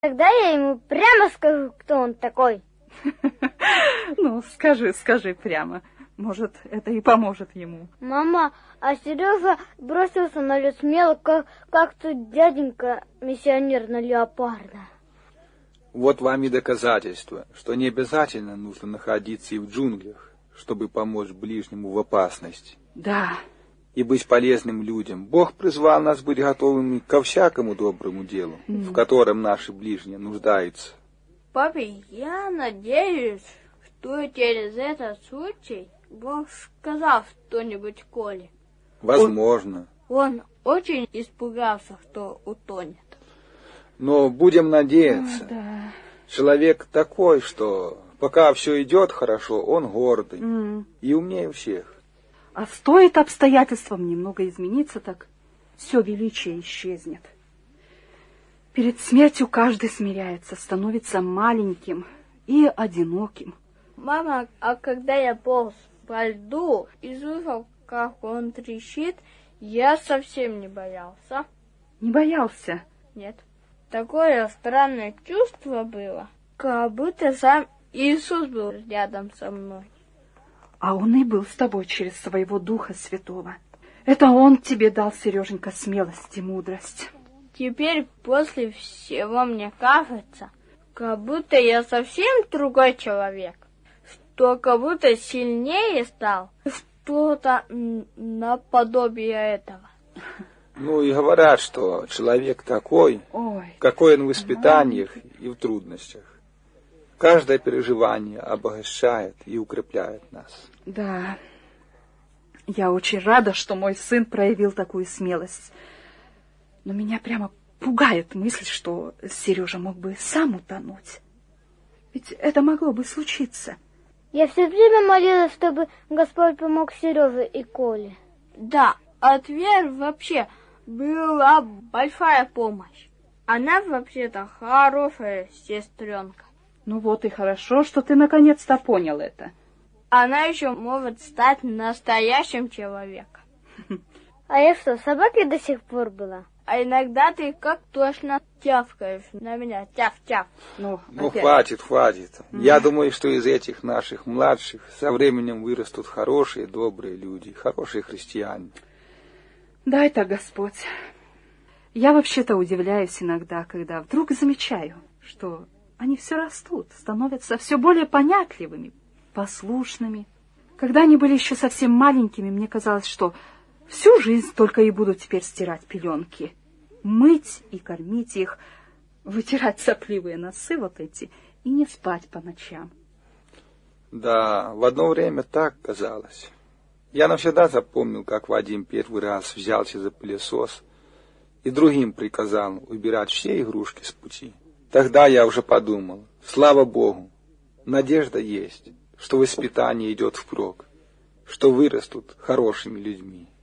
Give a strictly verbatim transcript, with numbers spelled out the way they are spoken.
Тогда я ему прямо скажу, кто он такой. Ну, скажи, скажи прямо. Может, это и поможет ему. Мама, а Сережа бросился на лед смело, как, как тот дяденька, миссионер на леопарда. Вот вам и доказательство, что не обязательно нужно находиться и в джунглях, чтобы помочь ближнему в опасности. Да. И быть полезным людям. Бог призвал нас быть готовыми ко всякому доброму делу, mm. в котором наши ближние нуждаются. Папе, я надеюсь, что через этот случай Бог сказал что-нибудь Коле. Возможно. Он, он очень испугался, что утонет. Но будем надеяться. О, да. Человек такой, что пока все идет хорошо, он гордый mm. и умнее всех. А стоит обстоятельствам немного измениться, так все величие исчезнет. Перед смертью каждый смиряется, становится маленьким и одиноким. Мама, а когда я полз по льду и слышал, как он трещит, я совсем не боялся. Не боялся? Нет. Такое странное чувство было, как будто сам Иисус был рядом со мной. А он и был с тобой через своего Духа Святого. Это он тебе дал, Сереженька, смелость и мудрость. Теперь после всего мне кажется, как будто я совсем другой человек, что как будто сильнее стал, что-то наподобие этого. Ну и говорят, что человек такой, Ой, какой он в испытаниях и в трудностях. Каждое переживание обогащает и укрепляет нас. Да, я очень рада, что мой сын проявил такую смелость. Но меня прямо пугает мысль, что Сережа мог бы сам утонуть. Ведь это могло бы случиться. Я все время молилась, чтобы Господь помог Сереже и Коле. Да, от Веры вообще была большая помощь. Она вообще-то хорошая сестренка. Ну вот и хорошо, что ты наконец-то понял это. Она еще может стать настоящим человеком. А я что, собакой до сих пор была? А иногда ты как точно тявкаешь на меня, тяв-тяв. Ну, ну опять. хватит, хватит. Mm-hmm. Я думаю, что из этих наших младших со временем вырастут хорошие, добрые люди, хорошие христиане. Дай так, Господь. Я вообще-то удивляюсь иногда, когда вдруг замечаю, что они все растут, становятся все более понятливыми, послушными. Когда они были еще совсем маленькими, мне казалось, что всю жизнь только и буду теперь стирать пеленки, мыть и кормить их, вытирать сопливые носы вот эти и не спать по ночам. Да, в одно время так казалось. Я навсегда запомнил, как Вадим первый раз взялся за пылесос и другим приказал убирать все игрушки с пути. Тогда я уже подумал, слава Богу, надежда есть, что воспитание идет впрок, что вырастут хорошими людьми.